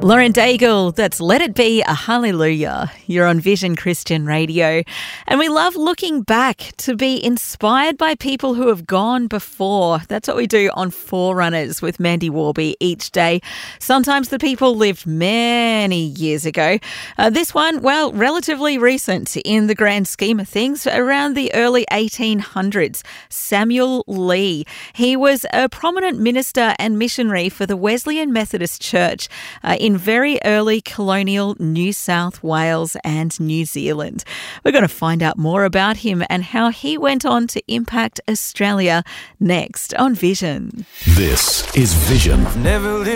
Lauren Daigle, that's Let It Be a Hallelujah. You're on Vision Christian Radio. And we love looking back to be inspired by people who have gone before. That's what we do on Forerunners with Mandy Warby each day. Sometimes the people lived many years ago. This one, well, relatively recent in the grand scheme of things, around the early 1800s. Samuel Lee. He was a prominent minister and missionary for the Wesleyan Methodist Church in very early colonial New South Wales and New Zealand. We're going to find out more about him and how he went on to impact Australia next on Vision. This is Vision.